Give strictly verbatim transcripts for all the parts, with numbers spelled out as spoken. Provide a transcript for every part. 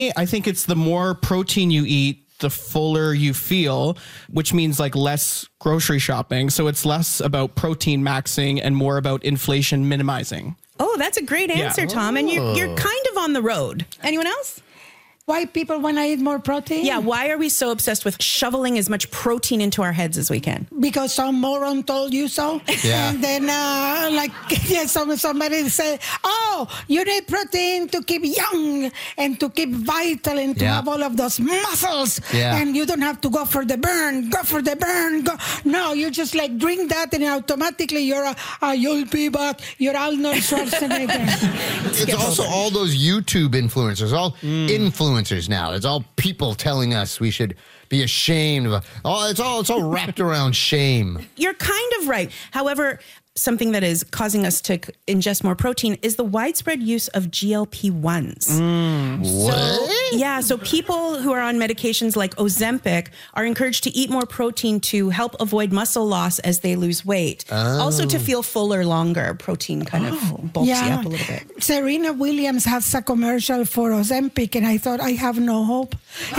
I think it's the more protein you eat, the fuller you feel, which means like less grocery shopping. So it's less about protein maxing and more about inflation minimizing. Oh, that's a great answer, yeah. Tom. And you're, you're kind of on the road. Anyone else? Why people want to eat more protein? Yeah, why are we so obsessed with shoveling as much protein into our heads as we can? Because some moron told you so. Yeah. And then, uh, like, yeah, some, somebody said, oh, you need protein to keep young and to keep vital and to yeah. have all of those muscles. Yeah. And you don't have to go for the burn, go for the burn. Go. No, you just, like, drink that and automatically you're, a, uh, you'll be back. You're Arnold Schwarzenegger. It's also all those YouTube influencers, all mm. influencers. Now it's all people telling us we should be ashamed of. Oh, it's all it's all wrapped around shame. You're kind of right. However, something that is causing us to ingest more protein is the widespread use of G L P ones. Mm. So, what? Yeah, so people who are on medications like Ozempic are encouraged to eat more protein to help avoid muscle loss as they lose weight. Oh. Also to feel fuller longer. Protein kind oh. of bulks yeah. you up a little bit. Serena Williams has a commercial for Ozempic, and I thought, I have no hope.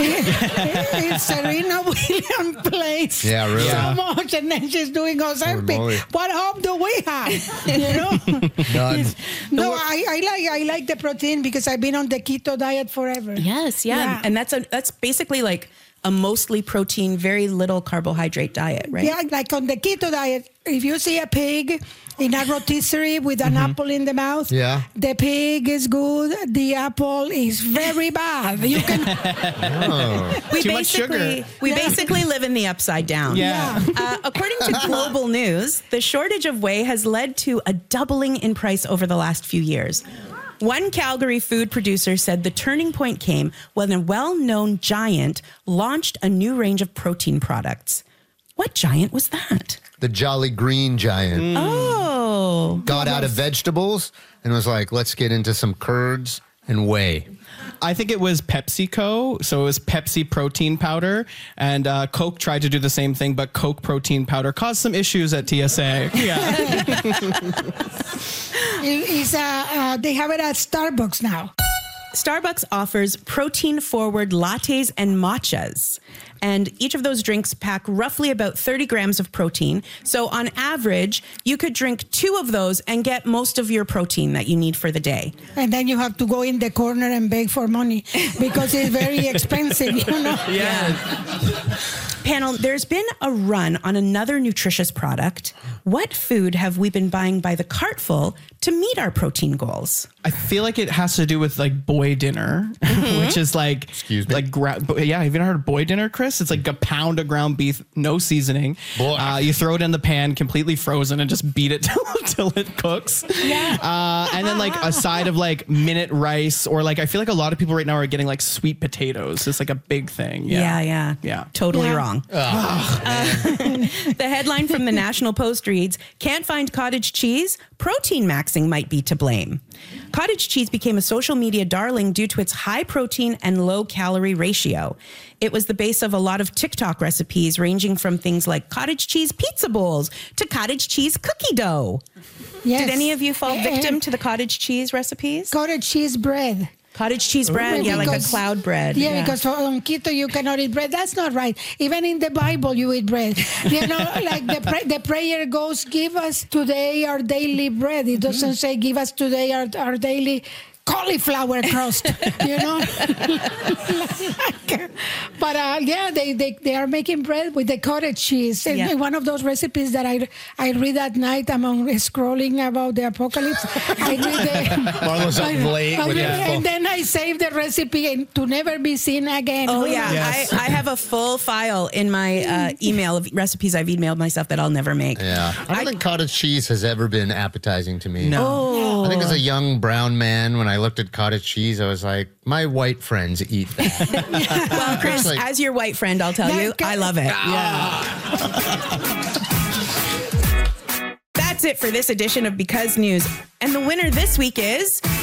If Serena Williams plays yeah, really? so much, and then she's doing Ozempic, what hope do we have? You know? None. No, I, I like I like the protein because I've been on the keto diet forever. Yes, yeah. yeah. And that's a that's basically like a mostly protein, very little carbohydrate diet, right? Yeah, like on the keto diet, if you see a pig in a rotisserie with an mm-hmm. apple in the mouth, yeah. the pig is good, the apple is very bad. You can. oh. We Too much sugar. We yeah. basically live in the upside down. Yeah. Uh, according to Global News, the shortage of whey has led to a doubling in price over the last few years. One Calgary food producer said the turning point came when a well-known giant launched a new range of protein products. What giant was that? The Jolly Green Giant. Mm. Oh. Got out of vegetables and was like, let's get into some curds and whey. I think it was PepsiCo. So it was Pepsi protein powder. And uh, Coke tried to do the same thing, but Coke protein powder caused some issues at T S A. Yeah. It's, uh, uh, they have it at Starbucks now. Starbucks offers protein-forward lattes and matchas. And each of those drinks pack roughly about thirty grams of protein. So on average, you could drink two of those and get most of your protein that you need for the day. And then you have to go in the corner and beg for money because it's very expensive, you know? Yeah. Panel, there's been a run on another nutritious product. What food have we been buying by the cartful to meet our protein goals? I feel like it has to do with like boy dinner, mm-hmm. which is like, excuse me, like gra- yeah. Have you ever heard of boy dinner, Chris? It's like a pound of ground beef, no seasoning. Uh, you throw it in the pan, completely frozen, and just beat it till, till it cooks. Yeah. Uh, and then like a side of like minute rice, or like I feel like a lot of people right now are getting like sweet potatoes. It's like a big thing. Yeah, Yeah, yeah, yeah. Totally yeah. wrong. Oh, uh, the headline from the National Post reads, "Can't find cottage cheese? Protein maxing might be to blame." Cottage cheese became a social media darling due to its high protein and low calorie ratio. It was the base of a lot of TikTok recipes, ranging from things like cottage cheese pizza bowls to cottage cheese cookie dough. Yes. Did any of you fall victim to the cottage cheese recipes? Cottage cheese bread. Cottage cheese bread, Because, yeah, like a cloud bread. Yeah, yeah, because on keto you cannot eat bread. That's not right. Even in the Bible you eat bread. You know, like the pra- the prayer goes, give us today our daily bread. It doesn't mm-hmm. say give us today our, our daily cauliflower crust, you know? But uh, yeah, they, they, they are making bread with the cottage cheese. And yeah. one of those recipes that I I read at night among scrolling about the apocalypse. I read the, Marlo's up late. I, with I, your and then I save the recipe and to never be seen again. Oh, Who yeah. knows? Yes. I, I have a full file in my uh, email of recipes I've emailed myself that I'll never make. Yeah. I don't I, think cottage cheese has ever been appetizing to me. No. Oh. I think as a young brown man, when I looked at cottage cheese, I was like, my white friends eat that. Well, Chris, like, as your white friend, I'll tell Yeah, you, okay. I love it. Yeah. That's it for this edition of Because News. And the winner this week is